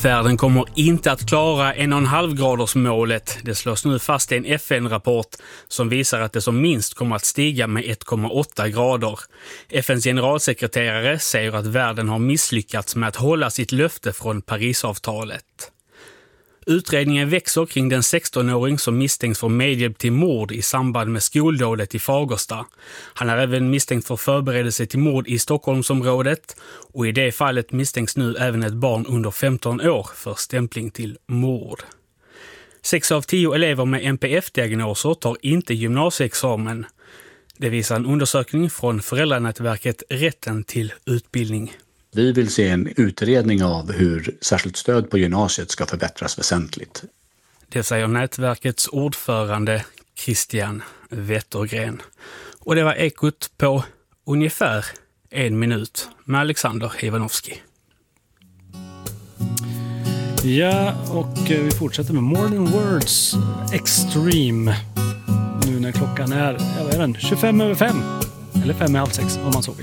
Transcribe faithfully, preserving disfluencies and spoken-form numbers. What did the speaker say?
Världen kommer inte att klara en och en halv graders målet. Det slås nu fast i en F N-rapport som visar att det som minst kommer att stiga med ett komma åtta grader. F N:s generalsekreterare säger att världen har misslyckats med att hålla sitt löfte från Parisavtalet. Utredningen växer kring den sextonåring som misstänks för medhjälp till mord i samband med skoldådet i Fagersta. Han är även misstänkt för förberedelse till mord i Stockholmsområdet och i det fallet misstänks nu även ett barn under femton år för stämpling till mord. Sex av tio elever med N P F-diagnoser tar inte gymnasieexamen. Det visar en undersökning från föräldranätverket Rätten till utbildning. Vi vill se en utredning av hur särskilt stöd på gymnasiet ska förbättras väsentligt. Det säger nätverkets ordförande Christian Wettergren. Och det var ekot på ungefär en minut med Alexander Ivanovski. Ja, och vi fortsätter med More Than Words Extreme. Nu när klockan är, jag vet inte, tjugofem över fem. Eller fem i halv sex om man så vill.